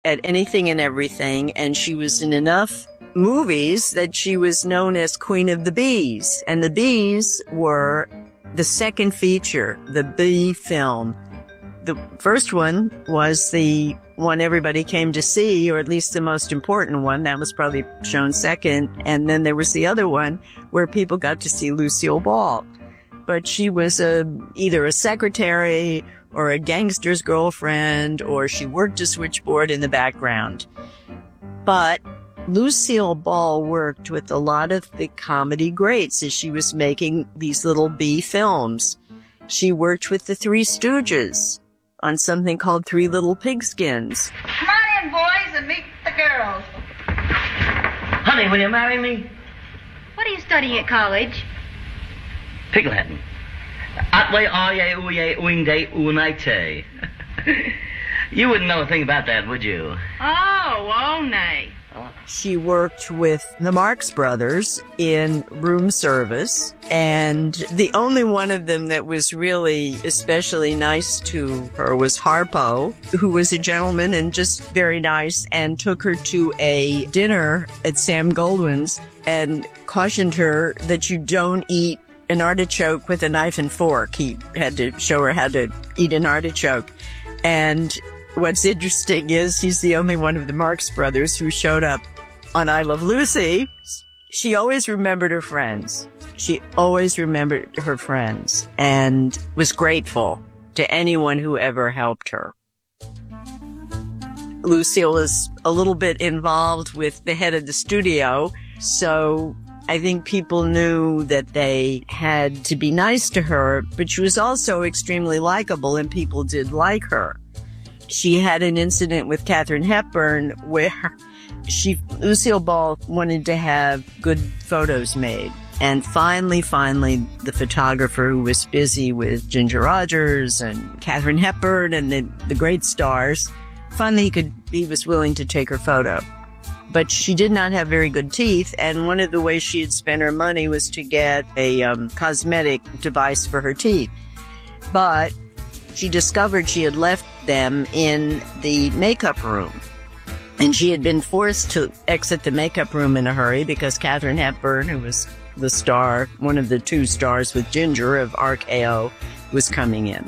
at anything and everything, and she was in enough movies that she was known as Queen of the Bees. And the Bees were the second feature, the Bee film. The first one was the one everybody came to see, or at least the most important one. That was probably shown second. And then there was the other one where people got to see Lucille Ball. But she was either a secretary or a gangster's girlfriend, or she worked a switchboard in the background. But Lucille Ball worked with a lot of the comedy greats as she was making these little Bee films. She worked with the Three Stooges on something called Three Little Pigskins. Come on in, boys, and meet the girls. Honey, will you marry me? What are you studying at college? Pig Latin. Atwe aye uye uinde unite. You wouldn't know a thing about that, would you? Oh, nay. She worked with the Marx Brothers in room service, and the only one of them that was really especially nice to her was Harpo, who was a gentleman and just very nice, and took her to a dinner at Sam Goldwyn's and cautioned her that you don't eat an artichoke with a knife and fork. He had to show her how to eat an artichoke. And what's interesting is he's the only one of the Marx Brothers who showed up on I Love Lucy. She always remembered her friends. She always remembered her friends and was grateful to anyone who ever helped her. Lucille was a little bit involved with the head of the studio, so I think people knew that they had to be nice to her, but she was also extremely likable and people did like her. She had an incident with Katharine Hepburn where Lucille Ball wanted to have good photos made. And finally, the photographer who was busy with Ginger Rogers and Katharine Hepburn and the great stars, finally he was willing to take her photo. But she did not have very good teeth, and one of the ways she had spent her money was to get a cosmetic device for her teeth. But she discovered she had left them in the makeup room. And she had been forced to exit the makeup room in a hurry because Katharine Hepburn, who was the star, one of the two stars with Ginger of RKO, was coming in.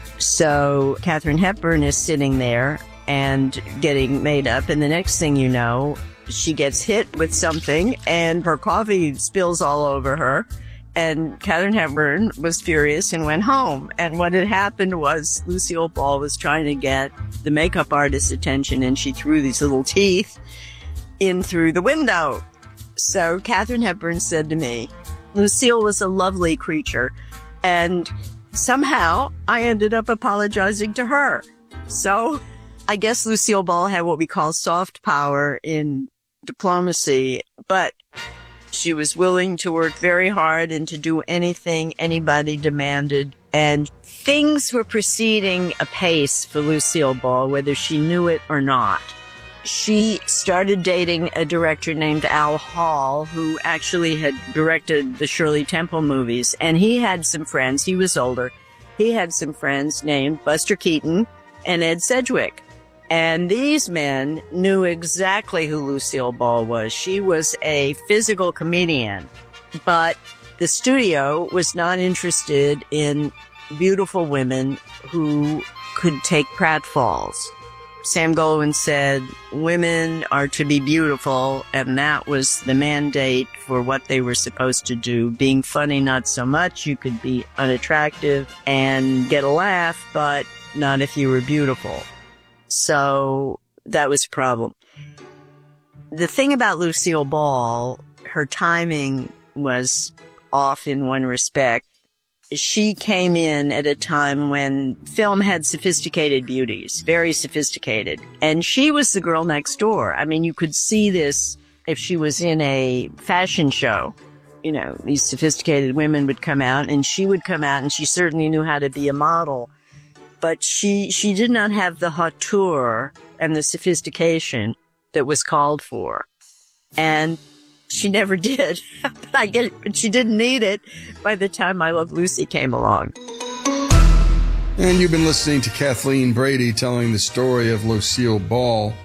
So Katharine Hepburn is sitting there and getting made up, and the next thing you know, she gets hit with something and her coffee spills all over her. And Katharine Hepburn was furious and went home. And what had happened was Lucille Ball was trying to get the makeup artist's attention, and she threw these little teeth in through the window. So Katharine Hepburn said to me, Lucille was a lovely creature, and somehow I ended up apologizing to her. So I guess Lucille Ball had what we call soft power in diplomacy, but she was willing to work very hard and to do anything anybody demanded. And things were proceeding apace for Lucille Ball, whether she knew it or not. She started dating a director named Al Hall, who actually had directed the Shirley Temple movies. And he had some friends. He was older. He had some friends named Buster Keaton and Ed Sedgwick. And these men knew exactly who Lucille Ball was. She was a physical comedian, but the studio was not interested in beautiful women who could take pratfalls. Sam Goldwyn said women are to be beautiful, and that was the mandate for what they were supposed to do. Being funny, not so much. You could be unattractive and get a laugh, but not if you were beautiful. So that was a problem. The thing about Lucille Ball, her timing was off in one respect. She came in at a time when film had sophisticated beauties, very sophisticated. And she was the girl next door. I mean, you could see this if she was in a fashion show. You know, these sophisticated women would come out, and she would come out, and she certainly knew how to be a model. But she did not have the hauteur and the sophistication that was called for. And she never did. I get it, but she didn't need it by the time I Love Lucy came along. And you've been listening to Kathleen Brady telling the story of Lucille Ball.